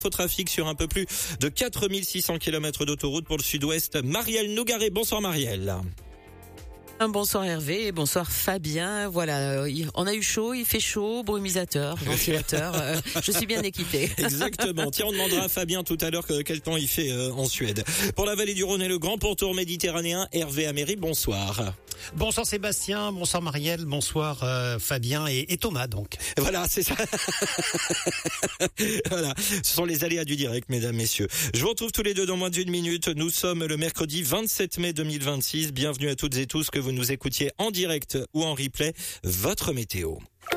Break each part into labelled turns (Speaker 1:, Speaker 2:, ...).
Speaker 1: Au trafic sur un peu plus de 4600 km d'autoroute pour le sud-ouest. Marielle Nougaret, bonsoir Marielle.
Speaker 2: Bonsoir Hervé et bonsoir Fabien. Voilà, on a eu chaud, il fait chaud, brumisateur, ventilateur. Je suis bien équipé.
Speaker 1: Exactement. Tiens, on demandera à Fabien tout à l'heure quel temps il fait en Suède. Pour la vallée du Rhône et le grand pourtour méditerranéen, Hervé Améry, bonsoir.
Speaker 3: Bonsoir Sébastien, bonsoir Marielle, bonsoir Fabien et Thomas donc.
Speaker 1: Voilà, c'est ça. Voilà, ce sont les aléas du direct, mesdames, messieurs. Je vous retrouve tous les deux dans moins d'une minute. Nous sommes le mercredi 27 mai 2026. Bienvenue à toutes et tous, que vous nous écoutiez en direct ou en replay. Votre météo.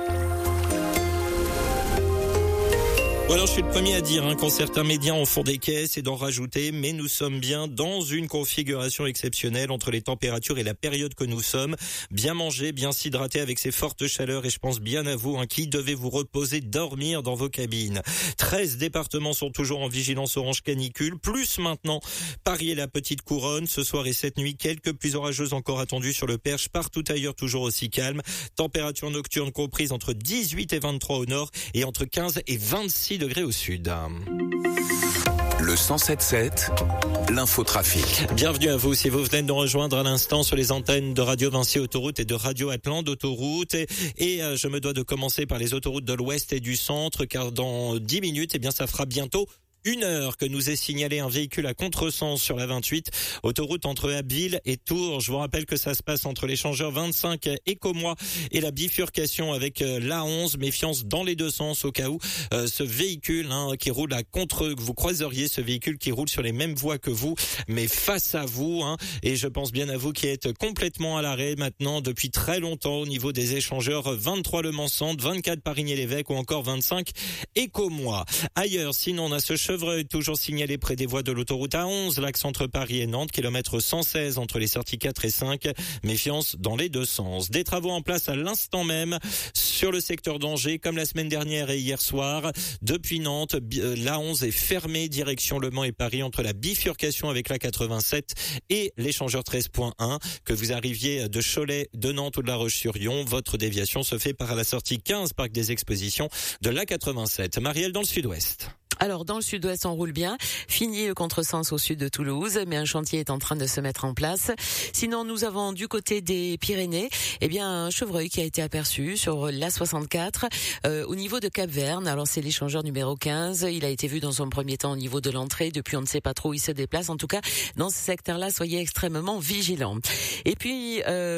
Speaker 1: Alors je suis le premier à dire quand certains médias en font des caisses et d'en rajouter, mais nous sommes bien dans une configuration exceptionnelle entre les températures et la période que nous sommes. Bien manger, bien s'hydrater avec ces fortes chaleurs, et je pense bien à vous qui devez vous reposer, dormir dans vos cabines. 13 départements sont toujours en vigilance orange canicule, plus maintenant Paris et la Petite Couronne. Ce soir et cette nuit, quelques pluies orageuses encore attendues sur le Perche, partout ailleurs toujours aussi calme. Température nocturne comprise entre 18 et 23 au nord et entre 15 et 26 degrés au sud.
Speaker 4: Le 107.7, l'infotrafic.
Speaker 1: Bienvenue à vous si vous venez de nous rejoindre à l'instant sur les antennes de Radio Vinci Autoroute et de Radio Atlante Autoroute. Et je me dois de commencer par les autoroutes de l'Ouest et du Centre, car dans 10 minutes, ça fera bientôt 1 heure que nous est signalé un véhicule à contresens sur la 28, autoroute entre Abbeville et Tours. Je vous rappelle que ça se passe entre l'échangeur 25 Écomois et la bifurcation avec l'A11. Méfiance dans les deux sens au cas où ce véhicule qui roule à contre, vous croiseriez ce véhicule qui roule sur les mêmes voies que vous, mais face à vous. Et je pense bien à vous qui êtes complètement à l'arrêt maintenant depuis très longtemps au niveau des échangeurs 23 Le Mans-Centre, 24 Parigny-l'Évêque ou encore 25 Écomois. Ailleurs, sinon on a ce Chevreuil toujours signalé près des voies de l'autoroute A11, l'axe entre Paris et Nantes, kilomètre 116 entre les sorties 4 et 5. Méfiance dans les deux sens. Des travaux en place à l'instant même sur le secteur d'Angers, comme la semaine dernière et hier soir. Depuis Nantes, l'A11 est fermée direction Le Mans et Paris entre la bifurcation avec la 87 et l'échangeur 13.1. Que vous arriviez de Cholet, de Nantes ou de La Roche-sur-Yon, votre déviation se fait par la sortie 15 Parc des Expositions de la 87. Marielle dans le sud-ouest.
Speaker 2: Alors, dans le sud-ouest, on roule bien. Fini le contresens au sud de Toulouse, mais un chantier est en train de se mettre en place. Sinon, nous avons du côté des Pyrénées, un chevreuil qui a été aperçu sur l'A64 au niveau de Cap-Verne. Alors, c'est l'échangeur numéro 15. Il a été vu dans un premier temps au niveau de l'entrée. Depuis, on ne sait pas trop où il se déplace. En tout cas, dans ce secteur-là, soyez extrêmement vigilants. Et puis,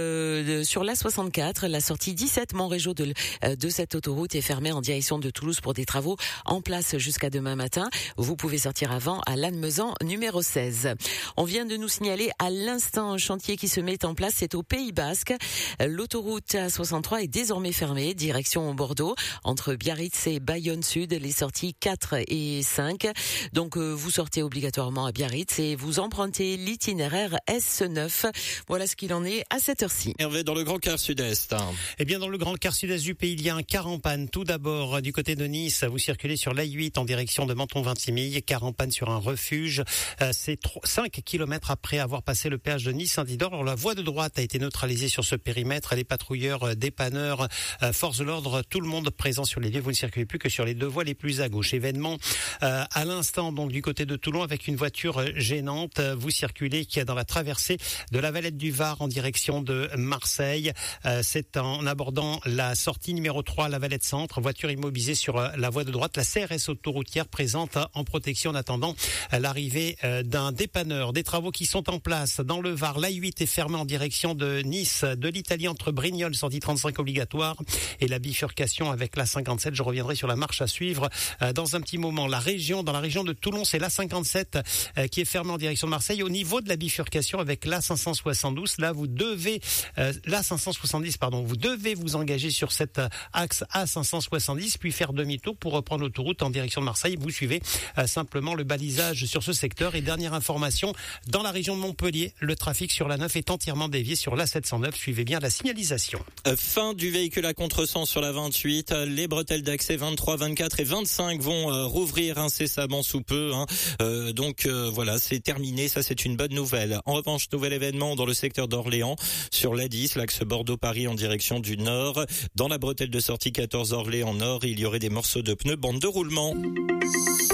Speaker 2: sur l'A64, la sortie 17 Montrégeau de cette autoroute est fermée en direction de Toulouse pour des travaux en place jusqu'à demain matin. Vous pouvez sortir avant à Lannemezan numéro 16. On vient de nous signaler à l'instant un chantier qui se met en place, c'est au Pays Basque. L'autoroute A63 est désormais fermée, direction Bordeaux, entre Biarritz et Bayonne Sud, les sorties 4 et 5. Donc vous sortez obligatoirement à Biarritz et vous empruntez l'itinéraire S9. Voilà ce qu'il en est à cette heure-ci.
Speaker 1: Hervé, dans le grand quart sud-est.
Speaker 3: Dans le grand quart sud-est du pays, il y a un quart en panne. Tout d'abord, du côté de Nice, vous circulez sur l'A8 en direction de Menton-Vintimille, car en panne sur un refuge. C'est 5 km après avoir passé le péage de Nice-Saint-Didor. Alors la voie de droite a été neutralisée sur ce périmètre. Les patrouilleurs, dépanneurs, forces de l'ordre, tout le monde présent sur les lieux. Vous ne circulez plus que sur les deux voies les plus à gauche. Événement à l'instant donc du côté de Toulon avec une voiture gênante. Vous circulez qui est dans la traversée de la Valette du Var en direction de Marseille. C'est en abordant la sortie numéro 3, la Valette Centre. Voiture immobilisée sur la voie de droite. La CRS autoroutière présente en protection en attendant l'arrivée d'un dépanneur. Des travaux qui sont en place dans le Var. L'A8 est fermée en direction de Nice, de l'Italie entre Brignoles, sortie 35 obligatoire, et la bifurcation avec la 57. Je reviendrai sur la marche à suivre dans un petit moment. Dans la région de Toulon, c'est la 57 qui est fermée en direction de Marseille. Au niveau de la bifurcation avec la 572, là vous devez la 570 vous devez vous engager sur cet axe A570 puis faire demi-tour pour reprendre l'autoroute en direction de Marseille. Vous suivez simplement le balisage sur ce secteur. Et dernière information, dans la région de Montpellier, le trafic sur la 9 est entièrement dévié sur la 709. Suivez bien la signalisation.
Speaker 1: Fin du véhicule à contresens sur la 28. Les bretelles d'accès 23, 24 et 25 vont rouvrir incessamment sous peu. Voilà, c'est terminé. Ça, c'est une bonne nouvelle. En revanche, nouvel événement dans le secteur d'Orléans sur l'A10, l'axe Bordeaux-Paris en direction du nord. Dans la bretelle de sortie 14 Orléans Nord, il y aurait des morceaux de pneus, bande de roulement.